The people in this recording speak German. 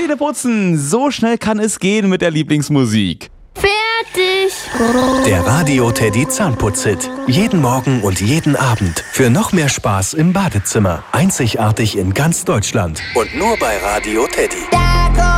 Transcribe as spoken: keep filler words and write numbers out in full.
Zähne putzen, so schnell kann es gehen mit der Lieblingsmusik. Fertig! Der Radio Teddy Zahnputz-Hit. Jeden Morgen und jeden Abend. Für noch mehr Spaß im Badezimmer. Einzigartig in ganz Deutschland. Und nur bei Radio Teddy.